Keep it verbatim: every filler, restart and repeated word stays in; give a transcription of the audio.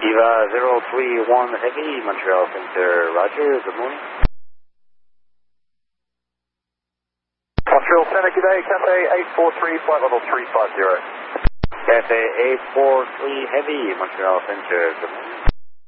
Eva zero three one Heavy, Montreal Center, roger, good morning. Montreal Center, good day, Cathay eight four three, flight level three five zero. Cathay eight four three Heavy, Montreal Center, good morning.